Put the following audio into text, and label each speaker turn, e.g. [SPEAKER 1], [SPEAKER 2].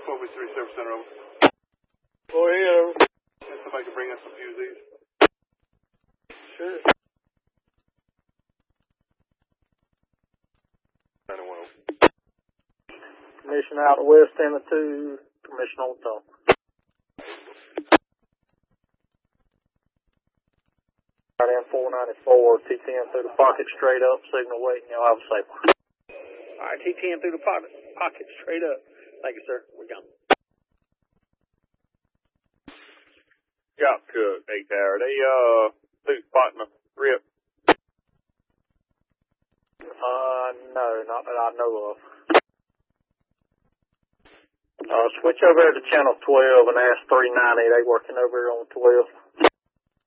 [SPEAKER 1] 12 3 Service Center, over.
[SPEAKER 2] Go ahead, over.
[SPEAKER 1] And somebody can bring us some fuses.
[SPEAKER 2] Sure.
[SPEAKER 1] 91 over.
[SPEAKER 2] Commission out west end of 2, commission on top. Right in 494, T10 through the pocket straight up, signal waiting, you'll have a safe one. Alright, T10 through the pocket straight up. Thank you, sir. We got him.
[SPEAKER 1] Job cook, 8 tower. They, two spotting a rip.
[SPEAKER 2] No, not that I know of. Switch over to channel 12 and ask 390. They working over here on 12.